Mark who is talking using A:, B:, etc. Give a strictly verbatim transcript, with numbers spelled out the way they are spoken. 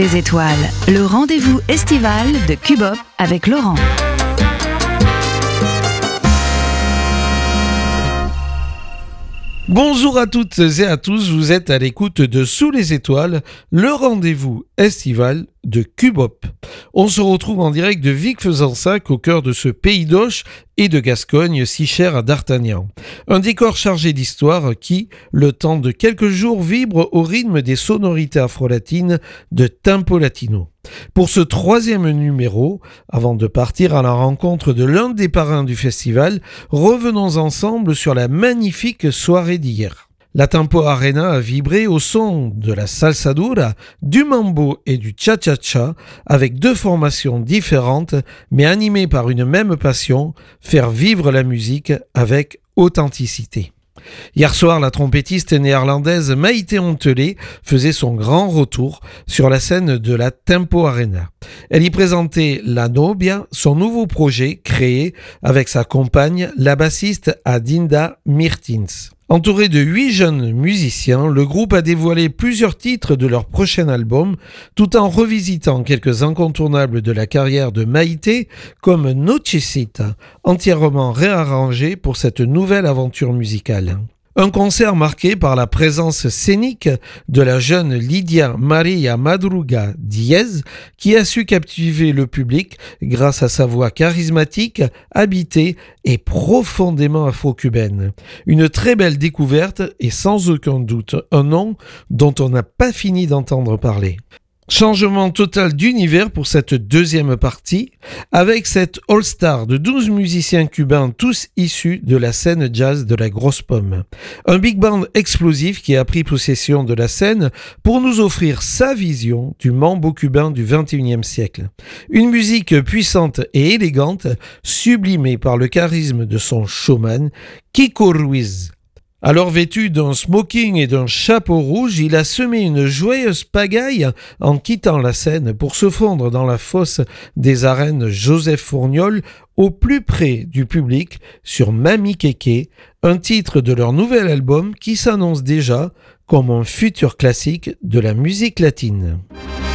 A: Les étoiles, le rendez-vous estival de Cubop avec Laurent.
B: Bonjour à toutes et à tous, vous êtes à l'écoute de Sous les étoiles, le rendez-vous estival de Cubop. On se retrouve en direct de Vic-Fezensac au cœur de ce pays d'Auch et de Gascogne si cher à D'Artagnan. Un décor chargé d'histoire qui, le temps de quelques jours, vibre au rythme des sonorités afro-latines de Tempo Latino. Pour ce troisième numéro, avant de partir à la rencontre de l'un des parrains du festival, revenons ensemble sur la magnifique soirée d'hier. La Tempo Arena a vibré au son de la salsa dura, du mambo et du cha-cha-cha, avec deux formations différentes, mais animées par une même passion, faire vivre la musique avec authenticité. Hier soir, la trompettiste néerlandaise Maïté Ontelet faisait son grand retour sur la scène de la Tempo Arena. Elle y présentait La Nobia, son nouveau projet créé avec sa compagne, la bassiste Adinda Mirtins. Entouré de huit jeunes musiciens, le groupe a dévoilé plusieurs titres de leur prochain album, tout en revisitant quelques incontournables de la carrière de Maïté, comme Nochecita, entièrement réarrangé pour cette nouvelle aventure musicale. Un concert marqué par la présence scénique de la jeune Lydia Maria Madruga Diez, qui a su captiver le public grâce à sa voix charismatique, habitée et profondément afro-cubaine. Une très belle découverte et sans aucun doute un nom dont on n'a pas fini d'entendre parler. Changement total d'univers pour cette deuxième partie, avec cette all-star de douze musiciens cubains, tous issus de la scène jazz de la Grosse Pomme. Un big band explosif qui a pris possession de la scène pour nous offrir sa vision du mambo cubain du vingt et unième siècle. Une musique puissante et élégante, sublimée par le charisme de son showman, Kiko Ruiz. Alors vêtu d'un smoking et d'un chapeau rouge, il a semé une joyeuse pagaille en quittant la scène pour se fondre dans la fosse des arènes Joseph Fourniol au plus près du public sur Mami Keke, un titre de leur nouvel album qui s'annonce déjà comme un futur classique de la musique latine.